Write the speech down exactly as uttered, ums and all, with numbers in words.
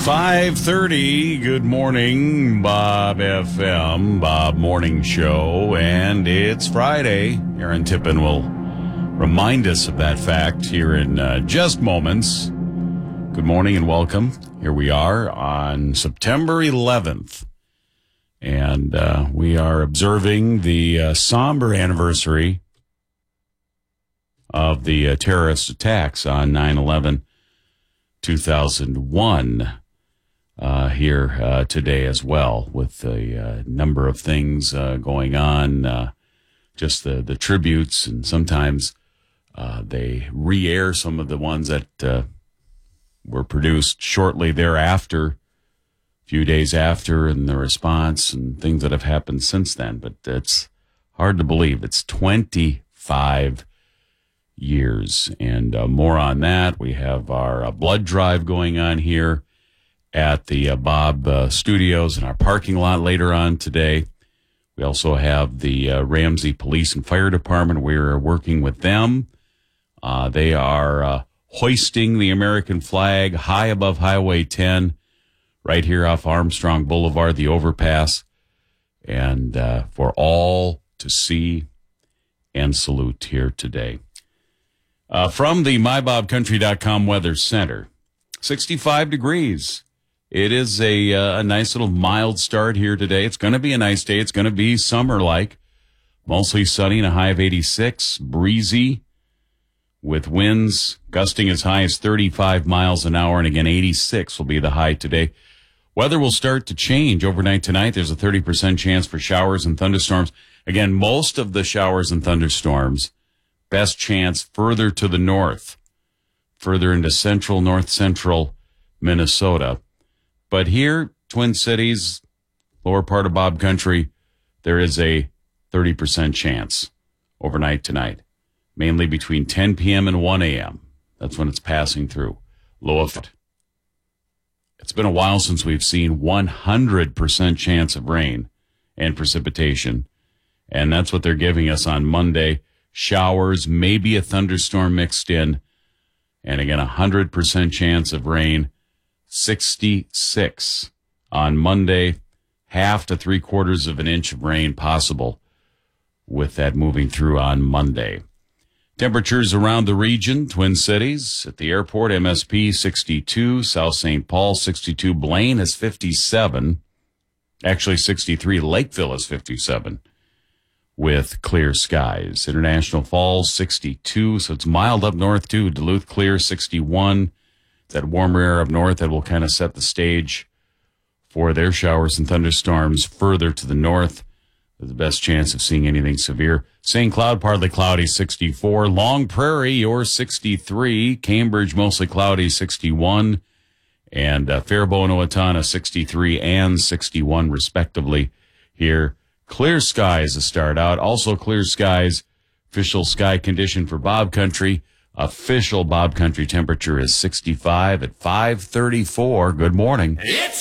five thirty, good morning, Bob F M, Bob Morning Show, and it's Friday. Aaron Tippin will remind us of that fact here in uh, just moments. Good morning and welcome. Here we are on September eleventh, and uh, we are observing the uh, somber anniversary of the uh, terrorist attacks on nine eleven two thousand one. Uh, here uh, today as well, with a uh, number of things uh, going on, uh, just the, the tributes, and sometimes uh, they re-air some of the ones that uh, were produced shortly thereafter, a few days after, and the response and things that have happened since then. But it's hard to believe. It's twenty-five years, and uh, more on that. We have our uh, blood drive going on here at the uh, Bob uh, Studios in our parking lot later on today. We also have the uh, Ramsey Police and Fire Department. We're working with them. Uh, they are uh, hoisting the American flag high above Highway ten, right here off Armstrong Boulevard, the overpass, and uh, for all to see and salute here today. Uh, from the my bob country dot com Weather Center, sixty-five degrees. It is a, uh, a nice little mild start here today. It's going to be a nice day. It's going to be summer-like. Mostly sunny and a high of eighty-six. Breezy with winds gusting as high as thirty-five miles an hour. And again, eighty-six will be the high today. Weather will start to change overnight tonight. There's a thirty percent chance for showers and thunderstorms. Again, most of the showers and thunderstorms, best chance further to the north, further into central, north-central Minnesota. But here, Twin Cities, lower part of Bob Country, there is a thirty percent chance overnight tonight, mainly between ten p.m. and one a.m. That's when it's passing through. Low of It's been a while since we've seen one hundred percent chance of rain and precipitation, and that's what they're giving us on Monday. Showers, maybe a thunderstorm mixed in, and again, one hundred percent chance of rain. sixty-six on Monday, half to three quarters of an inch of rain possible with that moving through on Monday. Temperatures around the region, Twin Cities, at the airport, M S P sixty-two, South Saint Paul sixty-two, Blaine is fifty-seven, actually sixty-three, Lakeville is fifty-seven with clear skies. International Falls sixty-two, so it's mild up north too. Duluth clear sixty-one. That warmer air up north that will kind of set the stage for their showers and thunderstorms further to the north. The best chance of seeing anything severe. Saint Cloud, partly cloudy, sixty-four. Long Prairie, you're sixty-three. Cambridge, mostly cloudy, sixty-one. And uh, Faribault and Owatonna, sixty-three and sixty-one, respectively. Here, clear skies to start out. Also clear skies. Official sky condition for Bob Country. Official Bob Country temperature is sixty-five at five thirty-four. Good morning. It's